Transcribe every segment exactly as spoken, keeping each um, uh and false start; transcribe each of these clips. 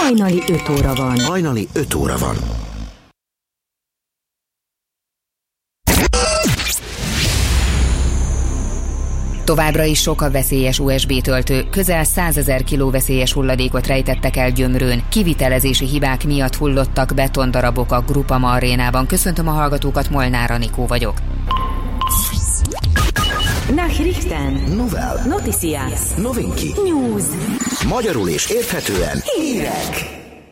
Hajnali öt óra van. Hajnali öt óra van. Továbbra is sok a veszélyes u es bé töltő, közel százezer kiló veszélyes hulladékot rejtettek el Gyömrőn. Kivitelezési hibák miatt hullottak betondarabok a Groupama arénában. Köszöntöm a hallgatókat, Molnár Anikó vagyok. Nachrichten. Novel. Noticias. Novinki. News. Magyarul és érthetően hírek.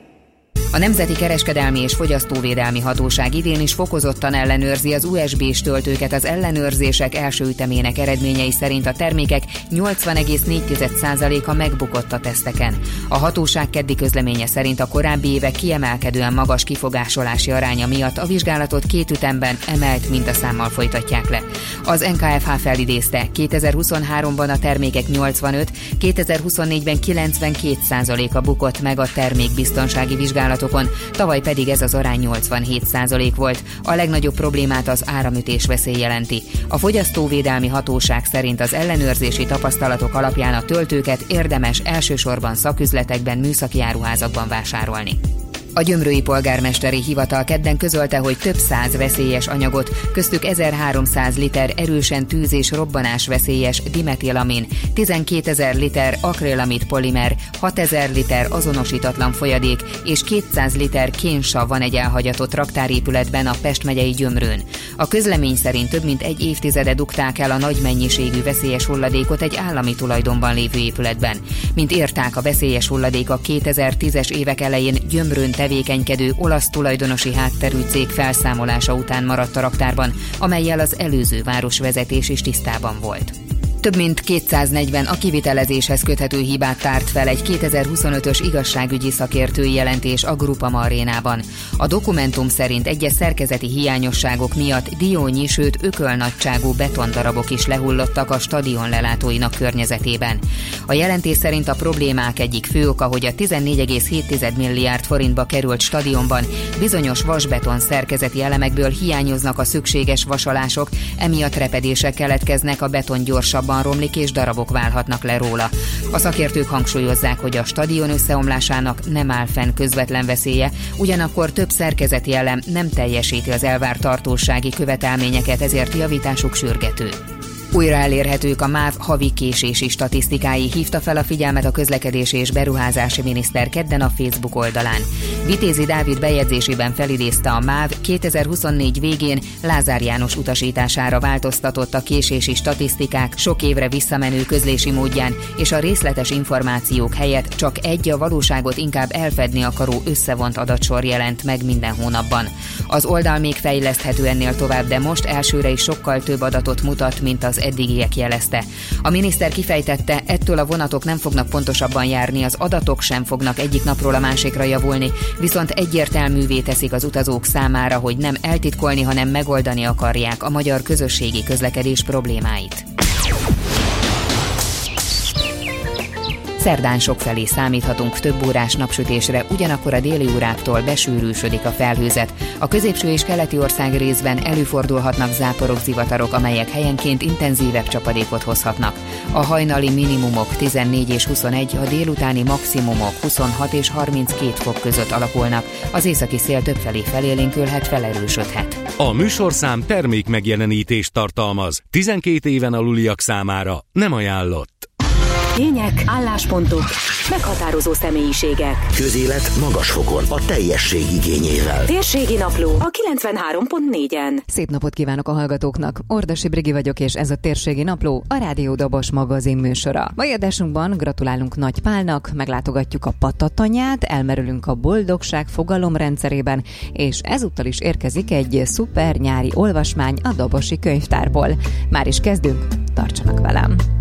A Nemzeti Kereskedelmi és Fogyasztóvédelmi Hatóság idén is fokozottan ellenőrzi az u es bés töltőket. Az ellenőrzések első ütemének eredményei szerint a termékek nyolcvan egész négy százaléka megbukott a teszteken. A hatóság keddi közleménye szerint a korábbi évek kiemelkedően magas kifogásolási aránya miatt a vizsgálatot két ütemben emelt mintaszámmal folytatják le. Az en ká ef há felidézte, kétezer-huszonháromban a termékek nyolcvanöt, kétezer-huszonnégyben kilencvenkét százaléka bukott meg a termékbiztonsági vizsgálatot, tavaly pedig ez az arány nyolcvanhét százalék volt. A legnagyobb problémát az áramütés veszély jelenti. A Fogyasztóvédelmi Hatóság szerint az ellenőrzési tapasztalatok alapján a töltőket érdemes elsősorban szaküzletekben, műszaki áruházakban vásárolni. A gyömrői polgármesteri hivatal kedden közölte, hogy több száz veszélyes anyagot, köztük ezerháromszáz liter erősen tűz- és robbanás veszélyes dimetilamin, tizenkétezer liter akrilamid polimer, hatezer liter azonosítatlan folyadék és kétszáz liter kénsav van egy elhagyatott raktárépületben a Pest megyei Gyömrőn. A közlemény szerint több mint egy évtizede dugták el a nagy mennyiségű veszélyes hulladékot egy állami tulajdonban lévő épületben. Mint írták, a veszélyes hulladék a kétezer-tízes évek elején Gyömrőn tevékenykedő olasz tulajdonosi hátterű cég felszámolása után maradt a raktárban, amellyel az előző városvezetés is tisztában volt. Több mint kétszáznegyven a kivitelezéshez köthető hibát tárt fel egy kétezer-huszonötös igazságügyi szakértői jelentés a Groupama arénában. A dokumentum szerint egyes szerkezeti hiányosságok miatt diónyi, sőt ökölnagyságú betondarabok is lehullottak a stadion lelátóinak környezetében. A jelentés szerint a problémák egyik fő oka, hogy a tizennégy egész hét milliárd forintba került stadionban bizonyos vasbeton szerkezeti elemekből hiányoznak a szükséges vasalások, emiatt repedések keletkeznek, a beton gyorsabban romlik és darabok válhatnak le róla. A szakértők hangsúlyozzák, hogy a stadion összeomlásának nem áll fenn közvetlen veszélye, ugyanakkor több szerkezeti elem nem teljesíti az elvárt tartósági követelményeket, ezért javításuk sürgető. Újra elérhetők a MÁV havi késési statisztikái, hívta fel a figyelmet a közlekedési és beruházási miniszter kedden a Facebook oldalán. Vitézi Dávid bejegyzésében felidézte, a MÁV kétezer-huszonnégy végén Lázár János utasítására változtatott a késési statisztikák sok évre visszamenő közlési módján, és a részletes információk helyett csak egy a valóságot inkább elfedni akaró összevont adatsor jelent meg minden hónapban. Az oldal még fejleszthető ennél tovább, de most elsőre is sokkal több adatot mutat, mint az eddigiek jelezte. A miniszter kifejtette, ettől a vonatok nem fognak pontosabban járni, az adatok sem fognak egyik napról a másikra javulni, viszont egyértelművé teszik az utazók számára, hogy nem eltitkolni, hanem megoldani akarják a magyar közösségi közlekedés problémáit. Szerdán sokfelé számíthatunk több órás napsütésre, ugyanakkor a déli óráktól besűrűsödik a felhőzet. A középső és keleti ország részben előfordulhatnak záporok, zivatarok, amelyek helyenként intenzívebb csapadékot hozhatnak. A hajnali minimumok tizennégy és huszonegy, a délutáni maximumok huszonhat és harminckét fok között alakulnak. Az északi szél többfelé felélénkülhet, felerősödhet. A műsorszám termék megjelenítést tartalmaz. tizenkét éven aluliak számára nem ajánlott. Tények, álláspontok, meghatározó személyiségek. Közélet magas fokon, a teljesség igényével. Térségi Napló a kilencvenhárom pont négyen. Szép napot kívánok a hallgatóknak! Ordasi Brigi vagyok, és ez a Térségi Napló, a Rádió Dobos magazin műsora. Mai adásunkban gratulálunk Nagy Pálnak, meglátogatjuk a patatanyát, elmerülünk a boldogság fogalomrendszerében, és ezúttal is érkezik egy szuper nyári olvasmány a Dobosi könyvtárból. Már is kezdünk, tartsanak velem!